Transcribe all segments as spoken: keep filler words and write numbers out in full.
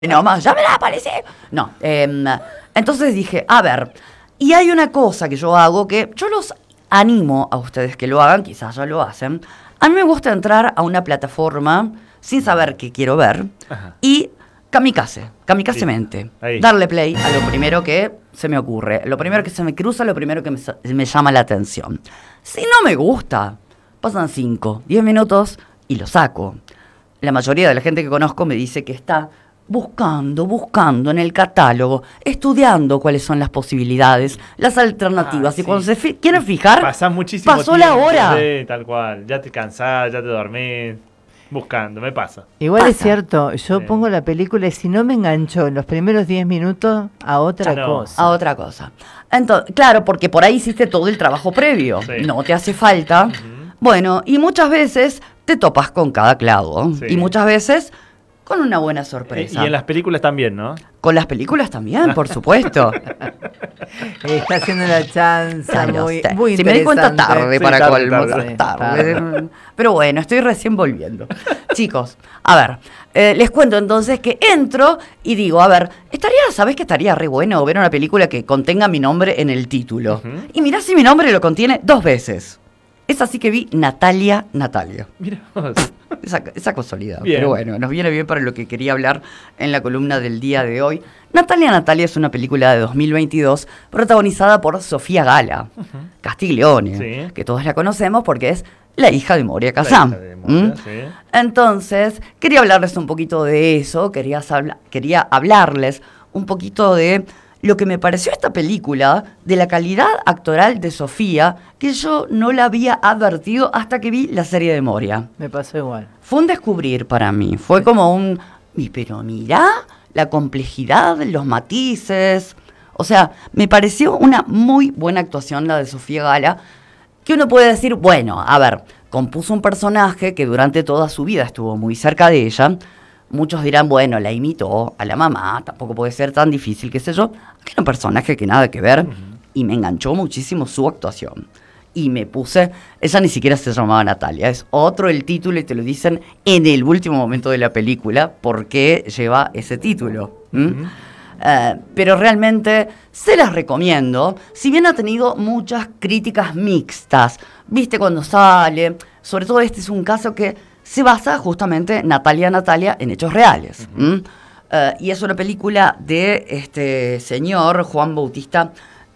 No más, ya me la aparece. No, eh, entonces dije, a ver, y hay una cosa que yo hago que yo los animo a ustedes que lo hagan, quizás ya lo hacen. A mí me gusta entrar a una plataforma sin saber qué quiero ver. Ajá. Y kamikaze, kamikazemente, sí. Darle play a lo primero que se me ocurre, lo primero que se me cruza, lo primero que me, me llama la atención. Si no me gusta, pasan cinco, diez minutos y lo saco. La mayoría de la gente que conozco me dice que está buscando, buscando en el catálogo, estudiando cuáles son las posibilidades, las alternativas. Ah, sí. Y cuando se fi- quieren fijar, pasás muchísimo pasó tiempo, la hora. Sí, tal cual. Ya te cansás, ya te dormís, buscando, me pasa. Igual pasa. Es cierto, yo sí. pongo la película y si no me enganchó en los primeros diez minutos, a otra no, cosa. A otra cosa. Entonces, claro, porque por ahí hiciste todo el trabajo previo. Sí. No te hace falta. Uh-huh. Bueno, y muchas veces te topas con cada clavo. Sí. Y muchas veces con una buena sorpresa. Y en las películas también, ¿no? Con las películas también, por supuesto. Está haciendo la chanza muy, muy Si me di cuenta tarde, sí, para tarde, colmo. Tarde, tarde. tarde. Pero bueno, estoy recién volviendo. Chicos, a ver, eh, les cuento entonces que entro y digo, a ver, estaría, ¿sabés que estaría re bueno ver una película que contenga mi nombre en el título? Uh-huh. Y mirá si mi nombre lo contiene dos veces. Es así que vi Natalia, Natalia. Mira esa, esa casualidad. Bien. Pero bueno, nos viene bien para lo que quería hablar en la columna del día de hoy. Natalia, Natalia es una película de dos mil veintidós protagonizada por Sofía Gala, uh-huh. Castiglione, sí. que todos la conocemos porque es la hija de Moria Kazan. ¿Mm? Sí. Entonces, quería hablarles un poquito de eso, quería, habla- quería hablarles un poquito de lo que me pareció esta película, de la calidad actoral de Sofía, que yo no la había advertido hasta que vi la serie de Moria. Me pasó igual. Fue un descubrir para mí, fue como un, pero mirá la complejidad, los matices, o sea, me pareció una muy buena actuación la de Sofía Gala, que uno puede decir, bueno, a ver, compuso un personaje que durante toda su vida estuvo muy cerca de ella. Muchos dirán, bueno, la imitó a la mamá, tampoco puede ser tan difícil, qué sé yo. Que era un personaje que nada que ver, uh-huh. y me enganchó muchísimo su actuación. Y me puse, ella ni siquiera se llamaba Natalia, es otro el título y te lo dicen en el último momento de la película, por qué lleva ese título. ¿Mm? Uh-huh. Uh, pero realmente se las recomiendo, si bien ha tenido muchas críticas mixtas, viste cuando sale, sobre todo este es un caso que se basa justamente Natalia Natalia en hechos reales. Uh-huh. ¿Mm? Uh, y es una película de este señor Juan Bautista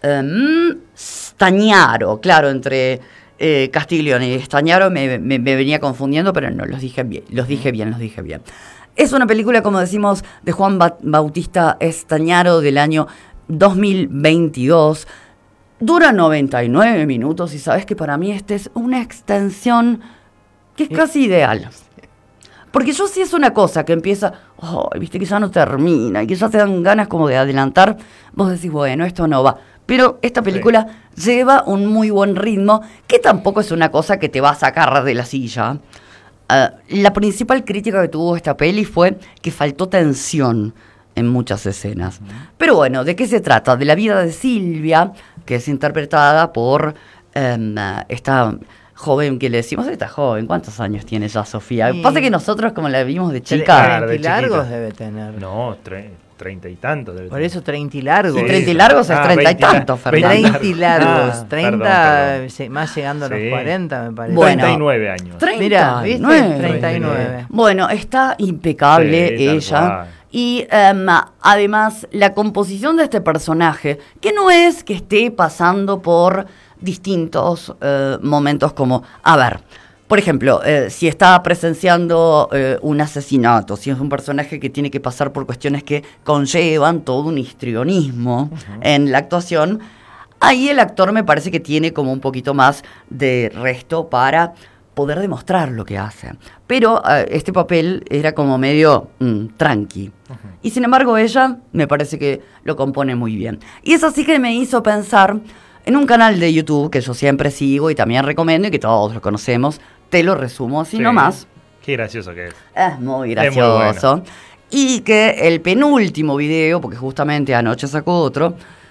um, Stagnaro, claro, entre eh, Castiglione y Stagnaro me, me, me venía confundiendo, pero no, los dije bien, los dije bien, los dije bien. Es una película, como decimos, de Juan ba- Bautista Stagnaro del año dos mil veintidós. Dura noventa y nueve minutos y sabes que para mí esta es una extensión que es casi ideal. Porque yo sí es una cosa que empieza, oh, viste que ya no termina y que ya te dan ganas como de adelantar, vos decís, bueno, esto no va. Pero esta película sí. lleva un muy buen ritmo, que tampoco es una cosa que te va a sacar de la silla. Uh, la principal crítica que tuvo esta peli fue que faltó tensión en muchas escenas. Uh-huh. Pero bueno, ¿de qué se trata? De la vida de Silvia, que es interpretada por um, esta joven que le decimos, esta joven, ¿cuántos años tiene ya Sofía? Sí. Pasa que nosotros como la vimos de chica... Claro, de largos debe tener. No, tre- treinta y tantos debe Por tener. eso treinta y largos. Sí, treinta y largos es treinta y tantos, Fernando. treinta y largos, ah, treinta, perdón, perdón. más llegando a los sí. cuarenta me parece. Bueno, treinta y nueve años. Mira, ¿viste? treinta y nueve. Bueno, está impecable sí, ella. Y um, además la composición de este personaje, que no es que esté pasando por distintos uh, momentos como, a ver, por ejemplo, eh, si está presenciando eh, un asesinato, si es un personaje que tiene que pasar por cuestiones que conllevan todo un histrionismo uh-huh. en la actuación, ahí el actor me parece que tiene como un poquito más de resto para poder demostrar lo que hace. Pero uh, este papel era como medio mm, tranqui. Uh-huh. Y sin embargo ella me parece que lo compone muy bien. Y es así que me hizo pensar en un canal de YouTube que yo siempre sigo y también recomiendo y que todos lo conocemos. Te lo resumo así sí. nomás. Qué gracioso que es. Es muy gracioso. Es muy bueno. Y que el penúltimo video, porque justamente anoche sacó otro,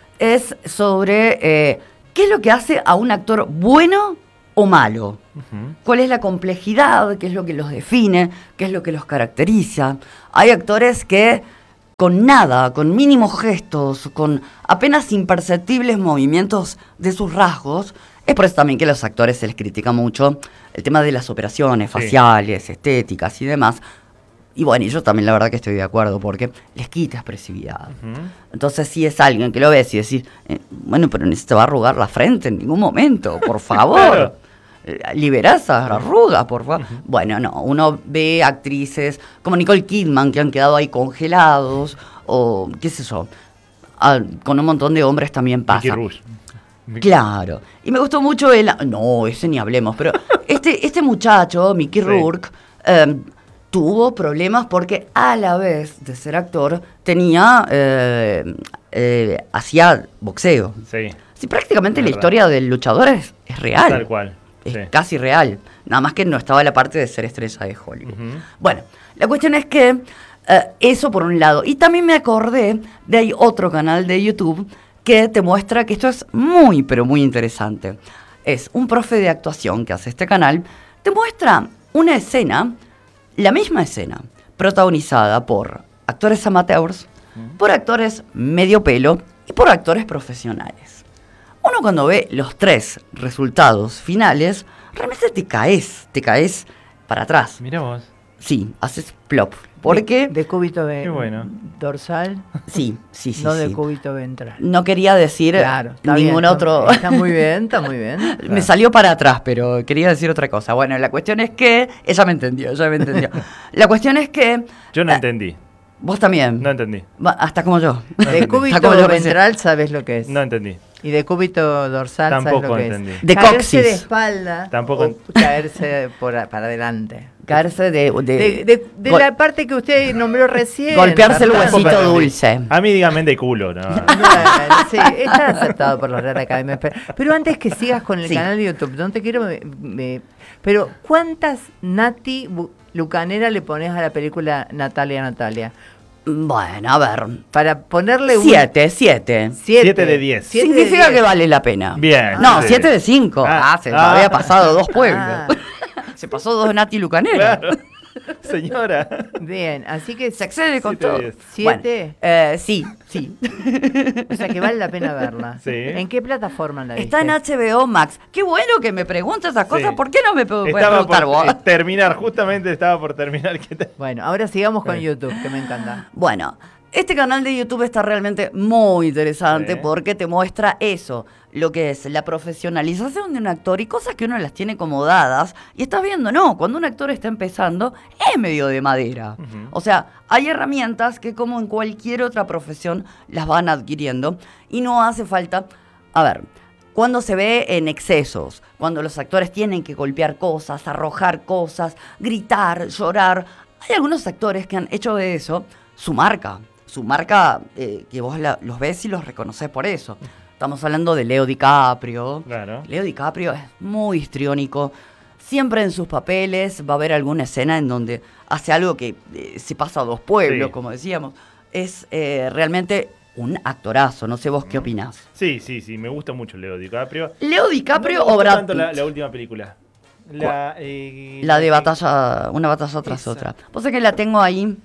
es sobre eh, qué es lo que hace a un actor bueno o malo. Uh-huh. ¿Cuál es la complejidad? ¿Qué es lo que los define? ¿Qué es lo que los caracteriza? Hay actores que con nada, con mínimos gestos, con apenas imperceptibles movimientos de sus rasgos. Es por eso también que a los actores se les critica mucho el tema de las operaciones Sí. faciales, estéticas y demás. Y bueno, y yo también la verdad que estoy de acuerdo porque les quita expresividad. Ujú. Entonces si es alguien que lo ves y decís, eh, bueno, pero ni se te va a arrugar la frente en ningún momento, por favor. Claro. Eh, Libera esas arrugas, por favor. Bueno, no, uno ve actrices como Nicole Kidman que han quedado ahí congelados, o qué sé yo, ah, con un montón de hombres también Mickey pasa. Rourke. Claro. Y me gustó mucho el... No, ese ni hablemos, pero este, este muchacho, Mickey Sí. Rourke, eh, tuvo problemas porque a la vez de ser actor tenía... eh, eh, hacía boxeo. Sí, Sí, prácticamente la Verdad. historia del luchador es, es real. tal cual. Es Sí. casi real. Nada más que no estaba la parte de ser estrella de Hollywood. Ujú. Bueno, la cuestión es que eh, eso por un lado. Y también me acordé de hay otro canal de YouTube que te muestra que esto es muy, pero muy interesante. Es un profe de actuación que hace este canal, te muestra una escena, la misma escena, protagonizada por actores amateurs, por actores medio pelo y por actores profesionales. Uno cuando ve los tres resultados finales, realmente te caes, te caes para atrás. Mira vos. Sí, haces plop. Porque, De, de cúbito ve- Qué bueno. dorsal, sí, sí, sí, no sí. de cúbito ventral. No quería decir Claro, está ningún bien, otro. Está, está muy bien, está muy bien. Me salió para atrás, pero quería decir otra cosa. Bueno, la cuestión es que... Ella me entendió, ella me entendió. La cuestión es que... Yo no eh, entendí. Vos también. No entendí. Va, hasta como yo. De Está cúbito como yo recién. ventral sabes lo que es. No entendí. Y de cúbito dorsal Tampoco sabes lo que entendí. es. De caerse coxis. de espalda Tampoco o ent- caerse por, a- para adelante. Caerse de... de, De, de- de gol- la parte que usted nombró recién. golpearse el Fernando. huesito entendí. dulce. A mí dígame de culo. No. Bueno, sí, está aceptado por la Real Academia. Pero, pero antes que sigas con el Sí. canal de YouTube, no te quiero... me- me- pero, ¿cuántas Nati Bu- Lucanera le pones a la película Natalia Natalia? Bueno, a ver. Para ponerle un... Siete, siete. Siete de diez. Siete de Significa diez. que vale la pena. Bien. No, sí. siete de cinco. Ah, Ah, se ah. había pasado dos pueblos. Ah. Se pasó dos Nati Lucanera. Claro. Señora. Bien, así que... Se excede con Siete de todo. diez. ¿Siete? Bueno, eh, sí, sí. O sea que vale la pena verla. Sí. ¿En qué plataforma la Está en viste? H B O Max. Qué bueno que me preguntes esas cosas. Sí. ¿Por qué no me puedes Estaba preguntar por vos? eh, terminar, justamente estaba por terminar. ¿Qué tal? Bueno, ahora sigamos con Sí. YouTube, que me encanta. Bueno, este canal de YouTube está realmente muy interesante Sí. porque te muestra eso, lo que es la profesionalización de un actor y cosas que uno las tiene como dadas. Y estás viendo, no, cuando un actor está empezando, es medio de madera. Ujú. O sea, hay herramientas que como en cualquier otra profesión las van adquiriendo y no hace falta, a ver, cuando se ve en excesos, cuando los actores tienen que golpear cosas, arrojar cosas, gritar, llorar, hay algunos actores que han hecho de eso su marca, su marca eh, que vos la- los ves y los reconoces por eso. Estamos hablando de Leo DiCaprio. Claro. Leo DiCaprio es muy histriónico. Siempre en sus papeles va a haber alguna escena en donde hace algo que eh, se pasa a dos pueblos, Sí. como decíamos. Es eh, realmente un actorazo. No sé vos qué opinás. Sí, sí, sí. Me gusta mucho Leo DiCaprio. ¿Leo DiCaprio No me o gustó Brad tanto la, Pitt? la última película. La, eh, La de que- batalla, una batalla tras Esa. otra. Vos sabés que la tengo ahí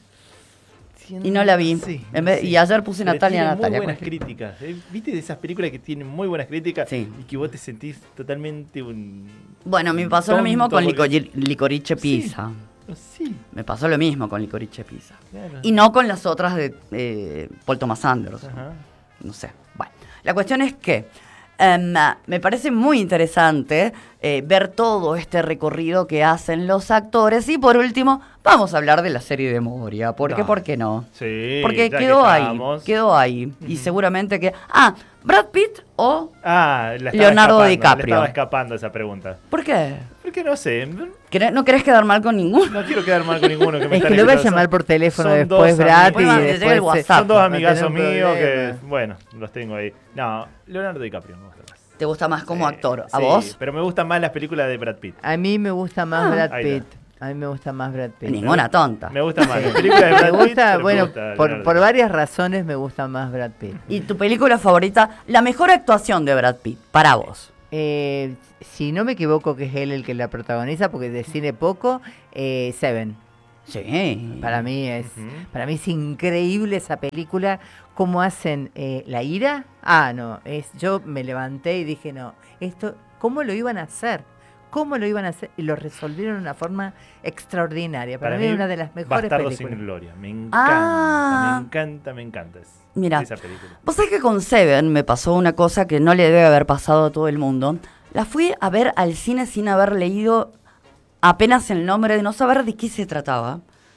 y no la vi. Sí, En vez- sí. Y ayer puse Pero Natalia, tiene Natalia. Muy buenas ¿cómo es que- críticas. eh? ¿Viste de esas películas que tienen muy buenas críticas Sí. y que vos te sentís totalmente un. Bueno, me pasó lo tonto mismo con porque- Licori- Licorice Pizza. Sí, Me pasó lo mismo con Licorice Pizza. claro. Y no con las otras de eh, Paul Thomas Anderson. Ajá. No sé. Bueno, la cuestión es que em, me parece muy interesante eh, ver todo este recorrido que hacen los actores. Y por último, vamos a hablar de la serie de Moria. ¿Por qué? No. ¿Por qué no? Sí. Porque ya que quedó ahí, estamos. quedó ahí. Y seguramente que... Ah, Brad Pitt o... Ah, la estaba Leonardo escapando, DiCaprio. Le estaba escapando esa pregunta. ¿Por qué? Porque no sé. ¿Querés- ¿No querés quedar mal con ninguno? No quiero quedar mal con ninguno que me Es están que lo voy a escuchando. llamar por teléfono Son después, dos Brad, amigos. y Bueno, llega el después... se- WhatsApp. Son dos va a tener amigazos un míos que, problema. bueno, los tengo ahí. No, Leonardo DiCaprio me gusta más. ¿Te gusta más como Sí, actor? ¿A sí, vos? Pero me gustan más las películas de Brad Pitt. A mí me gusta más Ah. Brad Ahí Pitt. está. A mí me gusta más Brad Pitt. Ninguna tonta. Me gusta más las películas de Brad Me Pitt. gusta, pero me bueno, gusta por, Leonardo. por varias razones me gusta más Brad Pitt. ¿Y tu película favorita? La mejor actuación de Brad Pitt, para vos. Eh, si no me equivoco que es él el que la protagoniza, porque de cine poco, eh, Seven. Sí. Para mí es, Ujú. para mí es increíble esa película, cómo hacen eh, la ira. Ah, no, es, yo me levanté y dije, no, esto, ¿cómo lo iban a hacer? ¿Cómo lo iban a hacer? Y lo resolvieron de una forma extraordinaria. Para, mí es una de las mejores Bastardos películas. sin Gloria. Me encanta, Ah. me encanta, me encanta es- Mira. esa película. Vos sabés que con Seven me pasó una cosa que no le debe haber pasado a todo el mundo. La fui a ver al cine sin haber leído apenas el nombre, de no saber de qué se trataba.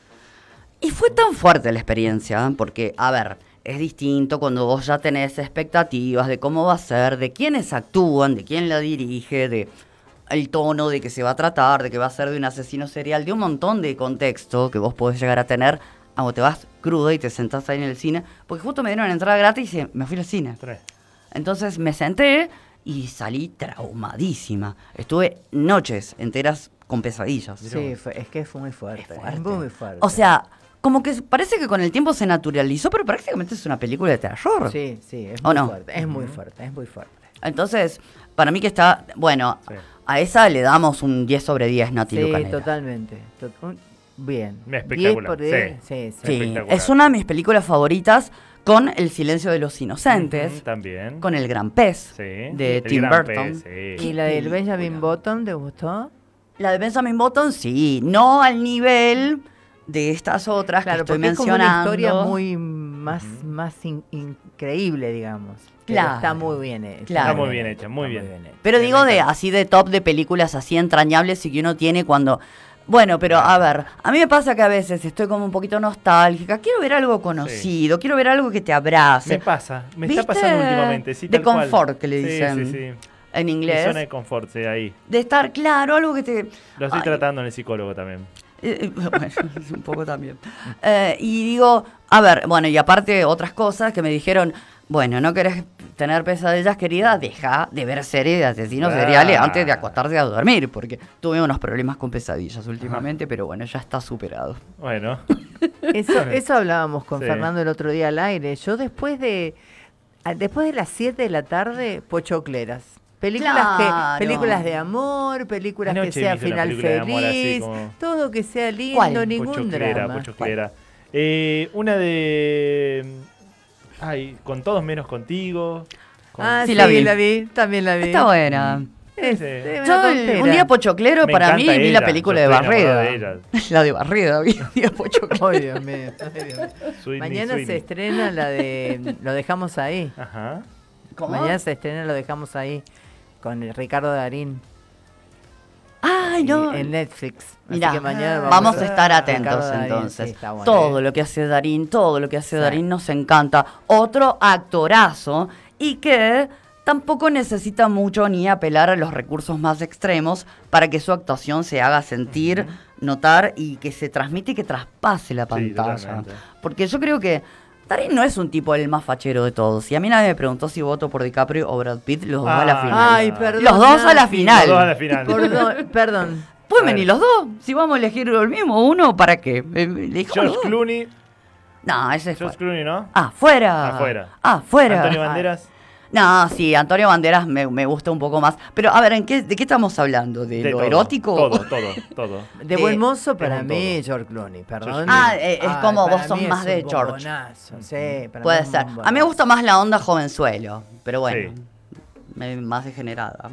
Y fue tan fuerte la experiencia, porque, a ver, es distinto cuando vos ya tenés expectativas de cómo va a ser, de quiénes actúan, de quién la dirige, de el tono de que se va a tratar, de que va a ser de un asesino serial, de un montón de contexto que vos podés llegar a tener, a vos te vas crudo y te sentás ahí en el cine, porque justo me dieron una entrada gratis y me fui al cine. Tres. Entonces me senté y salí traumadísima. Estuve noches enteras con pesadillas. Sí, fue- es que fue muy fuerte. Es Es, fuerte. muy fuerte. O sea, como que parece que con el tiempo se naturalizó, pero prácticamente es una película de terror. sí, sí, es ¿O muy no? fuerte. Es muy fuerte, es muy fuerte. Entonces, para mí que está, bueno, Sí. a esa le damos un diez sobre diez, Nati Sí, Lucanera. totalmente. To- un- Bien. Espectacular, diez por diez, sí, sí. Sí, Espectacular. es una de mis películas favoritas con El silencio de los inocentes, Ujú, también. con El gran pez Sí. de El Tim gran Burton. pez, sí. ¿Y la del película. Benjamin Button te gustó? La de Benjamin Button, sí, no al nivel de estas otras Claro, que estoy porque es como una mencionando. historia muy más, más in- increíble, digamos. Pero Claro. está muy bien hecha. Claro. Está muy bien hecha, muy bien. hecha. Pero Me digo de encanta. así de top de películas así entrañables y que uno tiene cuando... Bueno, pero a ver, a mí me pasa que a veces estoy como un poquito nostálgica, quiero ver algo conocido, quiero ver algo que te abrace. Me pasa, me ¿Viste? está pasando últimamente. Sí, De tal cual. confort, que le Sí, dicen Sí, sí, en Mi inglés. zona de confort, sí, ahí. De estar claro, algo que te... Lo estoy Ay, tratando en el psicólogo también. Eh, eh, bueno, un poco también. Eh, y digo, a ver, bueno, y aparte otras cosas que me dijeron, bueno, no querés tener pesadillas, querida, deja de ver series de asesinos Ah. seriales antes de acostarte a dormir, porque tuve unos problemas con pesadillas últimamente, pero bueno, ya está superado. Bueno, Eso, eso hablábamos con Sí. Fernando el otro día al aire. Yo después de a- después de las siete de la tarde, pochocleras. Películas Claro. que películas de amor, películas que Anoche sea viste una final película de amor así feliz, como- todo que sea lindo, ¿Cuál? ningún pochoclera, drama. pochoclera. Eh, una de... Ay, con todos menos contigo. Con- Ah, Sí, sí, la vi. la vi, también la vi. Está buena. Es- Sí. es una Yo el- tontera. un día pochoclero, Me para mí, encanta vi la ella, película yo de estoy enamorado Barreda. de ella. La de Barreda, vi un día pochoclero. Ay, Dios mío, ay, Dios mío. Sweeney, Mañana Sweeney. se estrena la de Lo dejamos ahí. Ajá. ¿Cómo? Mañana se estrena Lo dejamos ahí con el Ricardo Darín. Ay, no. En Netflix. Así Mirá, que mañana vamos a estar ver atentos Ricardo Darín, entonces. sí, está bueno. Todo lo que hace Darín, todo lo que hace Sí. Darín nos encanta. Otro actorazo y que tampoco necesita mucho ni apelar a los recursos más extremos para que su actuación se haga sentir, notar y que se transmite y que traspase la Sí, pantalla. totalmente. Porque yo creo que Darín no es un tipo el más fachero de todos. Y a mí nadie me preguntó si voto por DiCaprio o Brad Pitt, los dos a la Ah, final. Ay, perdón. Los dos a la Nati. final. Los dos a la final. Perdón, perdón. Pueden A ver. venir los dos. Si vamos a elegir el mismo uno, ¿para qué? Eh, elijo George los dos. Clooney. No, ese es George fuera. Clooney, ¿no? Afuera. Afuera. Afuera. Antonio Banderas. No, sí, Antonio Banderas me, me gusta un poco más. Pero a ver, ¿en qué, ¿de qué estamos hablando? ¿De, De lo todo, erótico? Todo, todo, todo. De De- buen mozo para un mí, todo. George Clooney, perdón. Ah, eh, es como para vos sos mí más es de un George. bombonazo, sí, para mí Puede es un ser. A mí me bombonazo. gusta más la onda jovenzuelo. Pero bueno, Sí. me- más degenerada.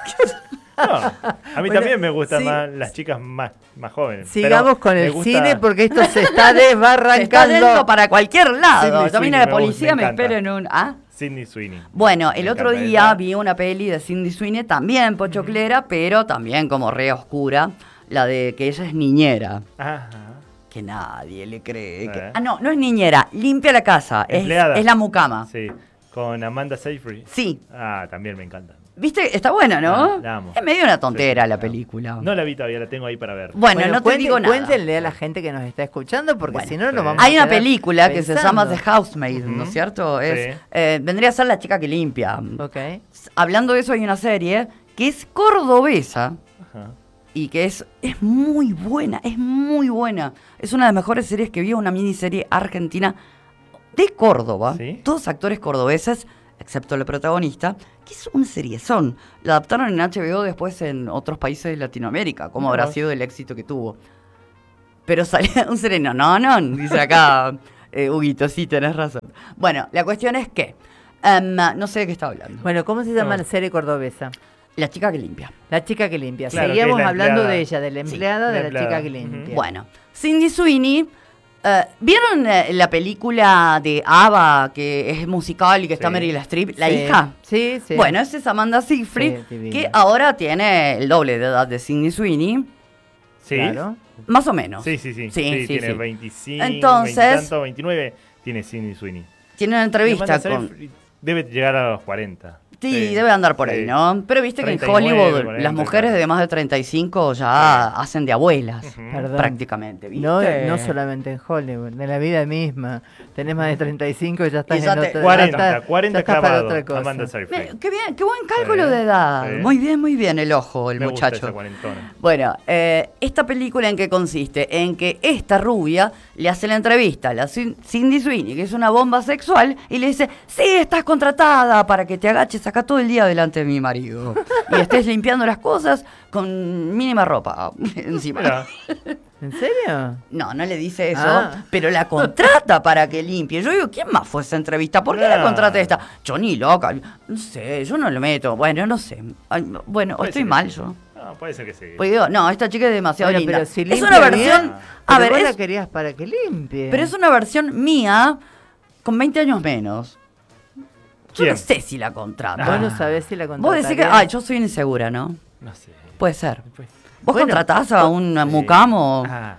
No, a mí Bueno, también me gustan sí. más las chicas más, más jóvenes. Sigamos pero con me el gusta- cine porque esto se está Se está desbarrancando. yendo para cualquier lado. Sidney También Sweeney la me policía gusta, me, me encanta. espera en un... ¿Ah? Sidney Sweeney. Bueno, el Me otro encanta día esa. vi una peli de Cindy Sweeney, también pochoclera, pero también como re oscura, la de que ella es niñera, Ajá. que nadie le cree. que- Eh. Ah, no, no es niñera, limpia la casa, es, Empleada. es la mucama. Sí. Sí, con Amanda Seyfried. Ah, también me encanta. ¿Viste? Está buena, ¿no? Ah, la amo. Es medio una tontera Sí, la la amo. película. No la vi todavía, la tengo ahí para ver. Bueno, no te cuente- digo nada. Cuéntenle a la gente que nos está escuchando porque Bueno, si no sí. nos vamos a Hay una quedar película que se llama The pensando. Housemaid, ¿no es Ujú. cierto? Es, Sí. eh, vendría a ser la chica que limpia. Ok. Hablando de eso, hay una serie que es cordobesa. Ajá. Y que es, es muy buena, es muy buena. Es una de las mejores series que vi, una miniserie argentina de Córdoba. ¿Sí? Todos actores cordobeses, excepto la protagonista, que es una seriezón. La adaptaron en H B O después en otros países de Latinoamérica, como Mira habrá vos. sido el éxito que tuvo. pero salía un sereno. No, no, dice acá eh, Huguito, sí, tenés razón. Bueno, la cuestión es que, um, no sé de qué estaba hablando. Bueno, ¿cómo se llama No. la serie cordobesa? La chica que limpia. La chica que limpia. Claro, Seguíamos que es la hablando empleada. de ella, de la Sí, empleada la de la empleada. chica que Ujú. limpia. Bueno, Cindy Sweeney, eh, ¿vieron eh, la película de ABBA que es musical y que está Sí. Meryl Streep, la Sí. hija? Sí, sí. Bueno, esa es Amanda Seyfried, Sí, divina. que ahora tiene el doble de edad de Cindy Sweeney, Sí. Claro. más o menos. Sí, sí, sí. Sí, Sí, sí, tiene sí. veinticinco, Entonces- veinte tanto, veintinueve, tiene Cindy Sweeney. Tiene una entrevista Amanda con... Seyfried debe llegar a los cuarenta. Sí, debe andar por ahí, Sí. ¿no? Pero viste que en treinta y nueve, Hollywood cuarenta, las mujeres de más de treinta y cinco ya Sí. hacen de abuelas, Ujú. Perdón. prácticamente, ¿viste? No, no solamente en Hollywood, en la vida misma. Tenés más de treinta y cinco y ya estás Y ya en te- otra, cuarenta, ya estás- cuarenta ya estás para clavado. otra cosa. Amanda Seyfried. Mira, qué bien, qué buen cálculo Sí, de edad. sí. Muy bien, muy bien el ojo, el Me gusta muchacho. esa cuarentona. Bueno, eh, ¿esta película en qué consiste? En que esta rubia le hace la entrevista a la Cin- Cindy Sweeney, que es una bomba sexual, y le dice, sí, estás contratada para que te agaches acá todo el día delante de mi marido. Y estés limpiando las cosas con mínima ropa encima. Mira, ¿En serio? No, no le dice eso, Ah. pero la contrata para que limpie. Yo digo, ¿quién más fue esa entrevista? ¿Por qué la Ah. contrata esta? Yo ni loca, no sé, yo no lo meto. Bueno, no sé. Ay, bueno, Puede estoy ser que mal sí. yo. no, puede ser que sí. Pues digo, no, esta chica es demasiado Bueno, linda. pero si es limpia una versión, bien, a pero ver, vos la es- querías para que limpie. pero es una versión mía con veinte años menos. Yo ¿Quién? no sé si la contrato. Vos Ah. no sabés si la Vos contratarías. decís que, ay, yo soy insegura, ¿no? No sé. Puede ser. Pues- ¿Vos Bueno, contratás a un Sí. mucamo Ah,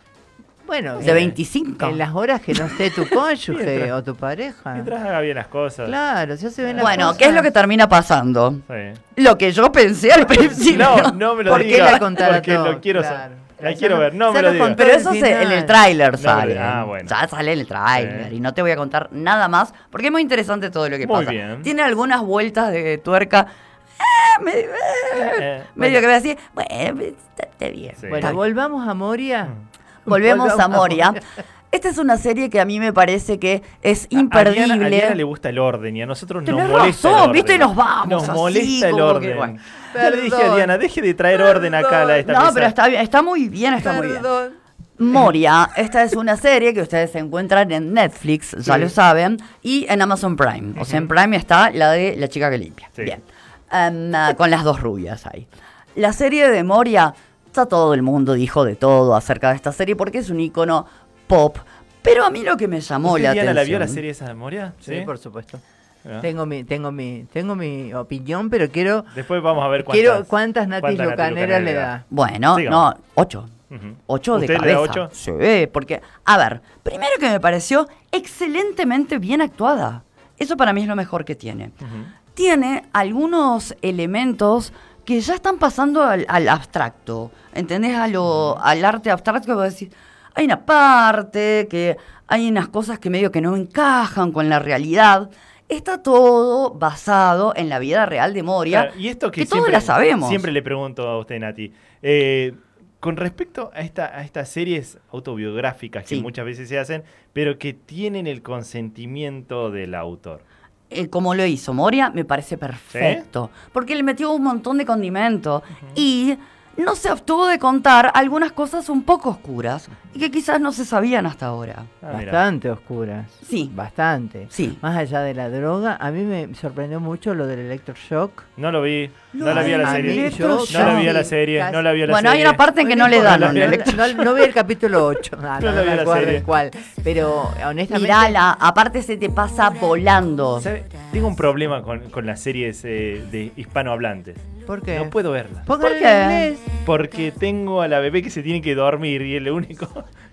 Bueno, de eh, veinticinco? en las horas que no esté tu cónyuge Mientras- o tu pareja. mientras haga bien las cosas. Claro, si se ven las Bueno, cosas. ¿qué es lo que termina pasando? Sí. Lo que yo pensé al principio. No, no me lo ¿Por qué digas. la contrató? Porque lo quiero Claro. saber. La Ya quiero no- ver. No ya me lo nos digas. contó. Pero eso se- en el final. tráiler No, sale. ah, bueno. Ya sale en el tráiler. Sí. Y no te voy a contar nada más, porque es muy interesante todo lo que Muy pasa. bien. Tiene algunas vueltas de tuerca. eh, me- eh, Eh, medio que me decía, bueno, está, está bien. Sí. Bueno, Está bien. volvamos a Moria. Volvemos a Moria. Esta es una serie que a mí me parece que es imperdible. A Diana, a Diana le gusta el orden y a nosotros nos Tenés molesta razón, el orden. ¿viste? Nos vamos Nos así, molesta el como orden. que, bueno. Ya le dije a Perdón. Diana, deje de traer orden acá a la, esta No, mesa. pero está bien, está muy bien, está muy bien. Perdón. Moria, esta es una serie que ustedes encuentran en Netflix, ya Sí. lo saben, y en Amazon Prime. O sea, en Prime está la de La chica que limpia. Sí. Bien. Em, ah, con las dos rubias ahí. La serie de Moria, ya todo el mundo dijo de todo acerca de esta serie porque es un icono pop. Pero a mí lo que me llamó ¿Usted, la Diana, atención. la vio la serie esa de Moria? Sí, por supuesto. Ah. Tengo mi, tengo mi, tengo mi opinión, pero quiero, Después vamos a ver cuántas, quiero cuántas natis cuántas lucaneras le da. Bueno, Sigamos. no, ocho. Ujú. Ocho de ¿Usted le da cabeza. ocho? Sí, porque, a ver, primero que me pareció excelentemente bien actuada. Eso para mí es lo mejor que tiene. Ujú. Tiene algunos elementos que ya están pasando al, al abstracto. ¿Entendés? A lo, al arte abstracto que vos decís, hay una parte que hay unas cosas que medio que no encajan con la realidad. Está todo basado en la vida real de Moria, Claro, y esto que, que todos siempre, la sabemos. Siempre le pregunto a usted, Nati. eh, con respecto a, esta, a estas series autobiográficas que Sí. muchas veces se hacen, pero que tienen el consentimiento del autor. Eh, como lo hizo Moria, me parece perfecto. Porque le metió un montón de condimento. Y no se abstuvo de contar algunas cosas un poco oscuras y que quizás no se sabían hasta ahora. Ah, mira. Bastante oscuras. Sí. Bastante. Sí. Más allá de la droga, a mí me sorprendió mucho lo del electroshock. No lo vi, no, No, la vi a la a serie. mí No yo- la vi a la sí, serie, casi. no la vi a la Bueno, hay serie. una parte en que no le dan No, un no, electro. No, no vi el capítulo ocho, no, no, No la no vi me la acuerdo serie. en cuál. Pero honestamente. Mirala, aparte se te pasa volando. ¿Sabe? Tengo un problema con, con las series eh, de hispanohablantes. ¿Por qué? No puedo verlas. Póngale ¿Por qué? en inglés. Porque tengo a la bebé que se tiene que dormir y es lo único.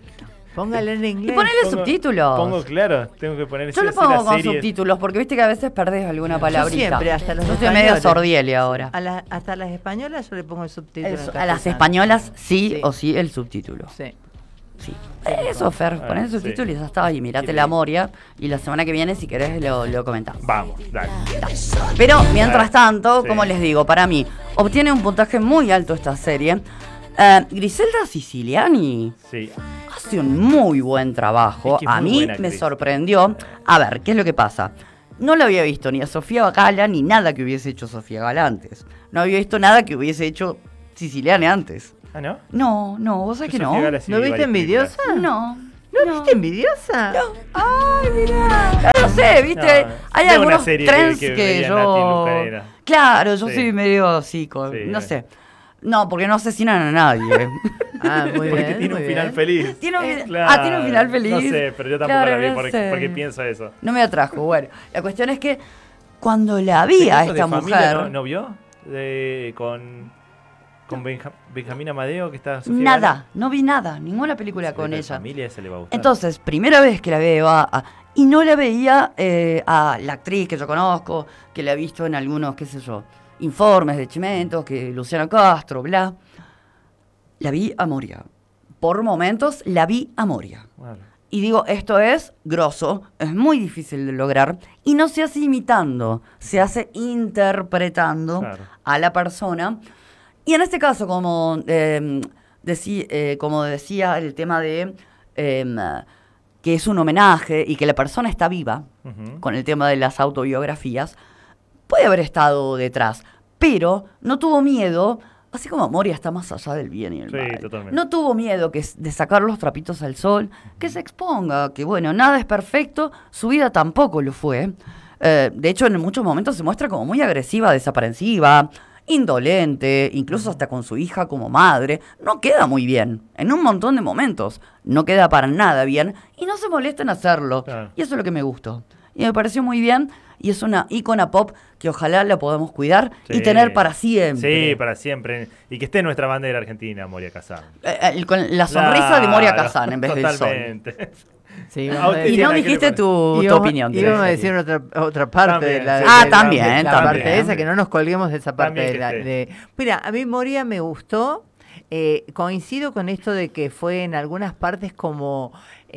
Póngale en Y inglés. ponele Pongo- subtítulos. Pongo, claro, tengo que poner Yo sí lo o sí pongo las con series. subtítulos porque viste que a veces perdés alguna palabrita. siempre, hasta los Yo estoy medio españoles. sordiele ahora. A la- hasta las españolas yo le pongo el subtítulo. El- en a las castellano. españolas sí, Sí. o sí el subtítulo. Sí. Sí. Eso, Fer, Ah, poné el sí. subtítulo y ya está. Y mirate Qué la bien. Moria. Y la semana que viene, si querés, lo, lo comentamos. Vamos, dale. Pero mientras tanto, Sí. como les digo, para mí, obtiene un puntaje muy alto esta serie. Eh, Griselda Siciliani Sí. hace un muy buen trabajo. Es que es a muy mí buena me actriz. sorprendió. A ver, ¿qué es lo que pasa? No lo había visto ni a Sofía Gala ni nada que hubiese hecho Sofía Gala antes. No había visto nada que hubiese hecho Siciliani antes. ¿Ah, no? No, no, vos sabés que Yo no. Sofía Gala sí ¿No vi viste varias envidiosa? películas. No. ¿No, viste envidiosa? No. Ay, mirá. No sé, viste, No, hay no una algunos serie trends que- que, que veía yo... Nati Lucanera. Claro, yo Sí. soy medio así, con- Sí, no eh. sé. No, porque no asesinan a nadie. Ah, muy Porque bien. tiene un muy final bien. feliz. Tiene un, Eh, ah, tiene un final feliz. No sé, pero yo tampoco Claro, la vi no porque, sé. porque pienso eso. No me atrajo. Bueno, la cuestión es que cuando la vi a Secretos de esta Familia, mujer, ¿no, ¿no vio? De, con con Benja- Benjamín Amadeo, que está Sofía nada, Gala. no vi nada, ninguna película Secretos con de ella. Familia, ese le va a gustar. Entonces, primera vez que la veo a, a- y no la veía eh, a la actriz que yo conozco, que la he visto en algunos, qué sé yo, informes de Chimentos, que Luciana Castro, bla. La vi a Moria. Por momentos la vi a Moria. Bueno, Y digo, esto es grosso, es muy difícil de lograr y no se hace imitando, se hace interpretando Claro. a la persona. Y en este caso, como, eh, decí- eh, como decía, el tema de eh, que es un homenaje y que la persona está viva, ujú. con el tema de las autobiografías, puede haber estado detrás, pero no tuvo miedo, así como Moria está más allá del bien y el Sí, mal. totalmente. No tuvo miedo que, s- de sacar los trapitos al sol, que se exponga, que bueno, nada es perfecto, su vida tampoco lo fue. Eh, de hecho, en muchos momentos se muestra como muy agresiva, desaprensiva, indolente, incluso hasta con su hija como madre. No queda muy bien, en un montón de momentos. No queda para nada bien y no se molesta en hacerlo. Claro. Y eso es lo que me gustó. Y me pareció muy bien y es una ícona pop que ojalá la podamos cuidar y Sí. tener para siempre. Sí, para siempre. Y que esté en nuestra bandera argentina, Moria Kazan. Eh, eh, con la sonrisa de Moria Claro, Kazan en vez del sol. Totalmente. Sí, Ah, vamos a usted Y decir- no Diana, ¿qué le dijiste parece? tu, tu íbamos- opinión. Íbamos a Tere. decir otra, otra parte También, de la, sí. de Ah, la- también, de la también. parte esa, que no nos colguemos de esa parte También de que la. esté. de- Mira, a mí Moria me gustó. eh, coincido con esto de que fue en algunas partes como,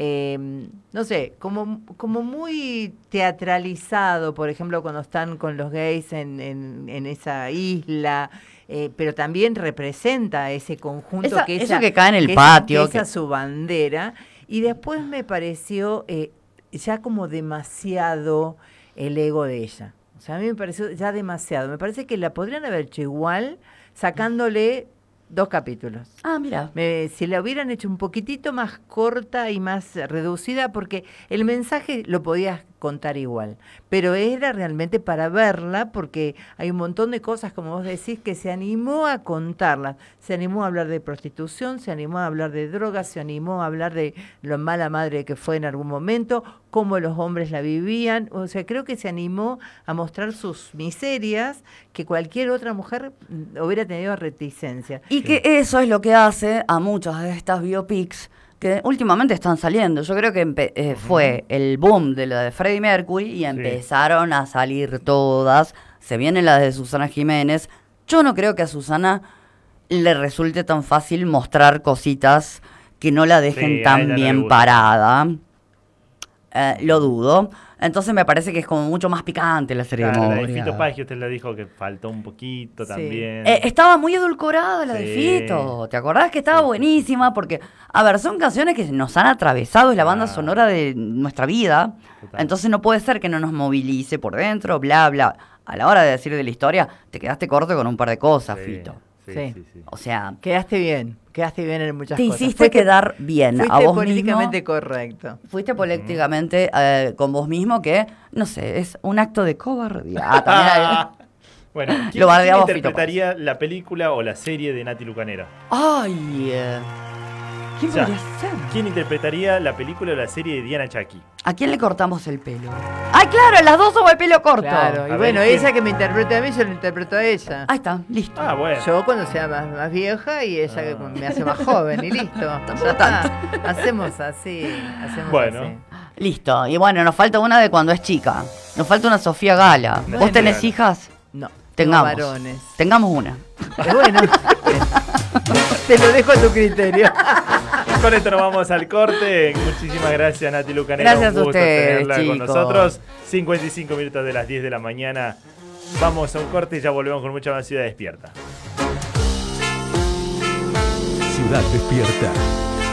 eh, no sé, como, como muy teatralizado, por ejemplo, cuando están con los gays en, en, en esa isla. eh, pero también representa ese conjunto Esa- que eso ella, que cae en el que esa- patio, que esa que- es su bandera. Y después me pareció eh, ya como demasiado el ego de ella. O sea, a mí me pareció ya demasiado. Me parece que la podrían haber hecho igual sacándole dos capítulos. Ah, mira. Me- si la hubieran hecho un poquitito más corta y más reducida, porque el mensaje lo podías contar igual, pero era realmente para verla, porque hay un montón de cosas, como vos decís, que se animó a contarlas. Se animó a hablar de prostitución, se animó a hablar de drogas, se animó a hablar de lo mala madre que fue en algún momento, cómo los hombres la vivían. O sea, creo que se animó a mostrar sus miserias que cualquier otra mujer mm, hubiera tenido reticencia. Y que eso es lo que hace a muchas de estas biopics que últimamente están saliendo. Yo creo que empe- eh, fue el boom de la de Freddie Mercury y empezaron a salir todas. Se vienen las de Susana Jiménez. Yo no creo que a Susana le resulte tan fácil mostrar cositas que no la dejen Sí, a ella tan no le bien gusta. parada. Eh, lo dudo. Entonces me parece que es como mucho más picante la Claro, la de ceremonia. Fito Páez, que usted le dijo que faltó un poquito Sí. también. Eh, estaba muy edulcorada la de Sí. Fito. ¿Te acordás que estaba buenísima? Porque, a ver, son canciones que nos han atravesado, es la banda Ah. sonora de nuestra vida. Total. Entonces no puede ser que no nos movilice por dentro, bla, bla. A la hora de decir de la historia, te quedaste corto con un par de cosas, Sí, Fito. Sí, Sí. sí, sí. O sea, Quedaste bien, quedaste bien en muchas te cosas. hiciste quedar bien fuiste a vos políticamente mismo. correcto. Fuiste políticamente eh, con vos mismo que, no sé, es un acto de cobardía. Ah, también hay- Bueno, ¿quién, Lo quién bardeamos, Fito interpretaría la película o la serie de Nati Lucanera? Ay, eh, ¿quién O sea, podría ser? ¿Quién interpretaría la película o la serie de Diana Chaki? ¿A quién le cortamos el pelo? ¡Ay, claro! Las dos somos de pelo corto. Claro, y A ver, bueno, ¿quién? ella que me interprete a mí, yo lo interpreto a ella. Ahí está, listo. Ah, bueno. Yo cuando sea más, más vieja y ella que Ah. me hace más joven y listo. Ya está. Hacemos así, hacemos Bueno. así. Listo. Y bueno, nos falta una de cuando es chica. Nos falta una Sofía Gala. Una ¿Vos Sofía tenés Gala. hijas? No, Tengamos. tengo varones. Tengamos una. Eh, Bueno, te lo dejo a tu criterio. Con esto nos vamos al corte. Muchísimas gracias, Nati Lucanera. Gracias Un a gusto ustedes, tenerla con chicos. nosotros. cincuenta y cinco minutos de las diez de la mañana. Vamos a un corte y ya volvemos con mucha más Ciudad Despierta. Ciudad Despierta.